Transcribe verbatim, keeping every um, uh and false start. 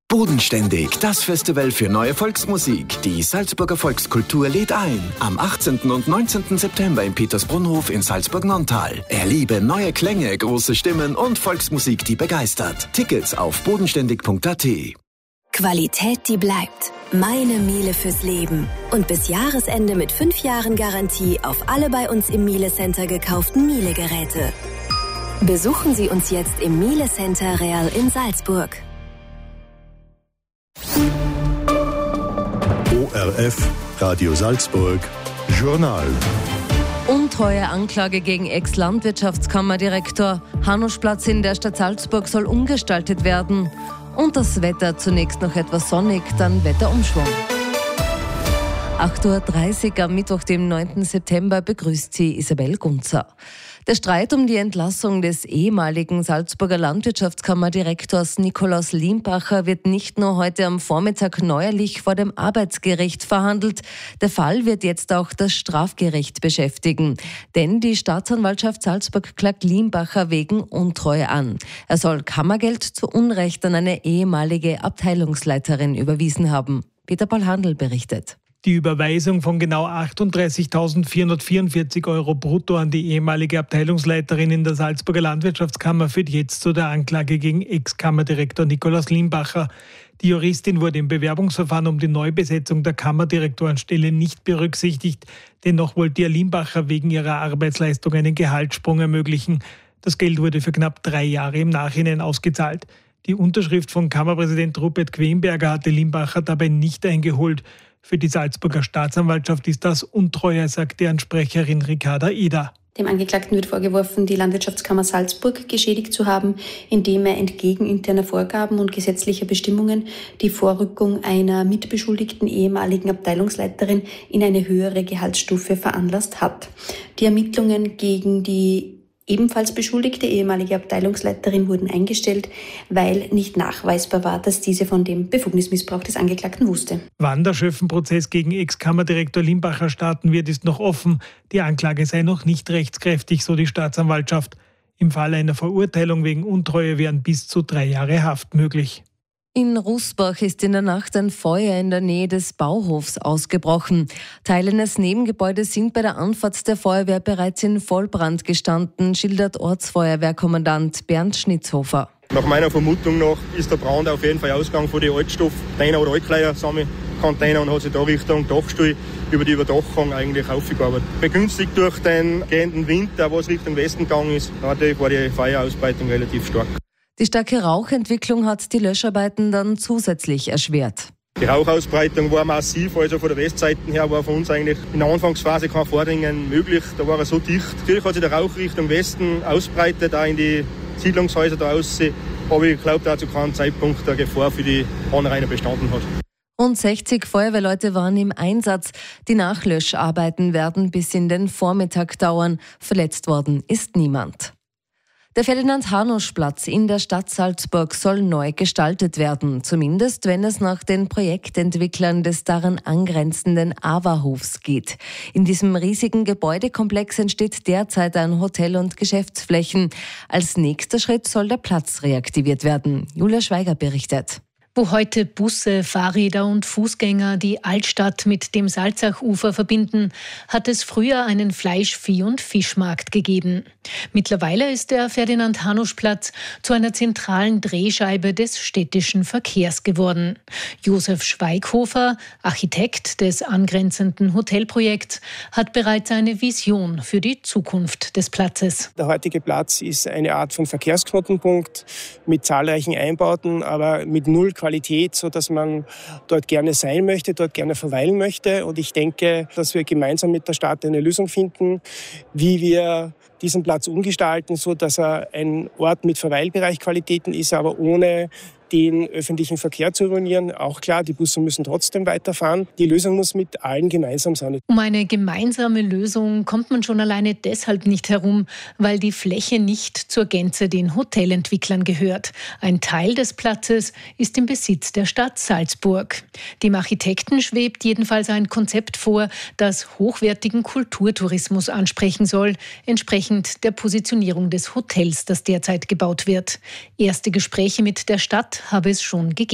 Bodenständig, das Festival für neue Volksmusik. Die Salzburger Volkskultur lädt ein. Am achtzehnten und neunzehnten September im Petersbrunnhof in Salzburg-Nonntal. Erlebe neue Klänge, große Stimmen und Volksmusik, die begeistert. Tickets auf bodenständig punkt a t. Qualität, die bleibt. Meine Miele fürs Leben. Und bis Jahresende mit fünf Jahren Garantie auf alle bei uns im Miele Center gekauften Miele-Geräte. Besuchen Sie uns jetzt im Miele Center Real in Salzburg. O R F, Radio Salzburg, Journal. Untreue Anklage gegen Ex-Landwirtschaftskammerdirektor. Hanuschplatz in der Stadt Salzburg soll umgestaltet werden. Und das Wetter zunächst noch etwas sonnig, dann Wetterumschwung. acht Uhr dreißig am Mittwoch, dem neunten September, begrüßt sie Isabel Gunzer. Der Streit um die Entlassung des ehemaligen Salzburger Landwirtschaftskammerdirektors Nikolaus Limbacher wird nicht nur heute am Vormittag neuerlich vor dem Arbeitsgericht verhandelt. Der Fall wird jetzt auch das Strafgericht beschäftigen. Denn die Staatsanwaltschaft Salzburg klagt Limbacher wegen Untreue an. Er soll Kammergeld zu Unrecht an eine ehemalige Abteilungsleiterin überwiesen haben. Peter Paul Handel berichtet. Die Überweisung von genau achtunddreißigtausendvierhundertvierundvierzig Euro brutto an die ehemalige Abteilungsleiterin in der Salzburger Landwirtschaftskammer führt jetzt zu der Anklage gegen Ex-Kammerdirektor Nikolaus Limbacher. Die Juristin wurde im Bewerbungsverfahren um die Neubesetzung der Kammerdirektorenstelle nicht berücksichtigt. Dennoch wollte ihr Limbacher wegen ihrer Arbeitsleistung einen Gehaltssprung ermöglichen. Das Geld wurde für knapp drei Jahre im Nachhinein ausgezahlt. Die Unterschrift von Kammerpräsident Rupert Quenberger hatte Limbacher dabei nicht eingeholt. Für die Salzburger Staatsanwaltschaft ist das Untreue, sagt deren Sprecherin Ricarda Eder. Dem Angeklagten wird vorgeworfen, die Landwirtschaftskammer Salzburg geschädigt zu haben, indem er entgegen interner Vorgaben und gesetzlicher Bestimmungen die Vorrückung einer mitbeschuldigten ehemaligen Abteilungsleiterin in eine höhere Gehaltsstufe veranlasst hat. Die Ermittlungen gegen die ebenfalls beschuldigte ehemalige Abteilungsleiterin wurden eingestellt, weil nicht nachweisbar war, dass diese von dem Befugnismissbrauch des Angeklagten wusste. Wann der Schöffenprozess gegen Ex-Kammerdirektor Limbacher starten wird, ist noch offen. Die Anklage sei noch nicht rechtskräftig, so die Staatsanwaltschaft. Im Fall einer Verurteilung wegen Untreue wären bis zu drei Jahre Haft möglich. In Rußbach ist in der Nacht ein Feuer in der Nähe des Bauhofs ausgebrochen. Teile eines Nebengebäudes sind bei der Anfahrt der Feuerwehr bereits in Vollbrand gestanden, schildert Ortsfeuerwehrkommandant Bernd Schnitzhofer. Nach meiner Vermutung nach ist der Brand auf jeden Fall ausgegangen von den Altstoffcontainer oder Altkleider-Container und hat sich da Richtung Dachstuhl über die Überdachung eigentlich aufgearbeitet. Begünstigt durch den gehenden Wind, der was Richtung Westen gegangen ist, natürlich war die Feuerausbreitung relativ stark. Die starke Rauchentwicklung hat die Löscharbeiten dann zusätzlich erschwert. Die Rauchausbreitung war massiv, also von der Westseite her war von uns eigentlich in der Anfangsphase kein Vordringen möglich. Da war er so dicht. Natürlich hat sich der Rauch Richtung Westen ausbreitet, auch in die Siedlungshäuser da aussehen. Aber ich glaube, da zu keinem Zeitpunkt der Gefahr für die Anrainer bestanden hat. Rund sechzig Feuerwehrleute waren im Einsatz. Die Nachlöscharbeiten werden bis in den Vormittag dauern. Verletzt worden ist niemand. Der Ferdinand-Hanusch-Platz in der Stadt Salzburg soll neu gestaltet werden, zumindest wenn es nach den Projektentwicklern des daran angrenzenden Awa-Hofs geht. In diesem riesigen Gebäudekomplex entsteht derzeit ein Hotel und Geschäftsflächen. Als nächster Schritt soll der Platz reaktiviert werden. Julia Schweiger berichtet. Wo heute Busse, Fahrräder und Fußgänger die Altstadt mit dem Salzachufer verbinden, hat es früher einen Fleisch-, Vieh- und Fischmarkt gegeben. Mittlerweile ist der Ferdinand-Hanusch-Platz zu einer zentralen Drehscheibe des städtischen Verkehrs geworden. Josef Schweighofer, Architekt des angrenzenden Hotelprojekts, hat bereits eine Vision für die Zukunft des Platzes. Der heutige Platz ist eine Art von Verkehrsknotenpunkt mit zahlreichen Einbauten, aber mit null Qualität. Qualität, sodass man dort gerne sein möchte, dort gerne verweilen möchte. Und ich denke, dass wir gemeinsam mit der Stadt eine Lösung finden, wie wir diesen Platz umgestalten, so dass er ein Ort mit Verweilbereichqualitäten ist, aber ohne den öffentlichen Verkehr zu ruinieren. Auch klar, die Busse müssen trotzdem weiterfahren. Die Lösung muss mit allen gemeinsam sein. Um eine gemeinsame Lösung kommt man schon alleine deshalb nicht herum, weil die Fläche nicht zur Gänze den Hotelentwicklern gehört. Ein Teil des Platzes ist im Besitz der Stadt Salzburg. Dem Architekten schwebt jedenfalls ein Konzept vor, das hochwertigen Kulturtourismus ansprechen soll, entsprechend der Positionierung des Hotels, das derzeit gebaut wird. Erste Gespräche mit der Stadt habe es schon gegeben.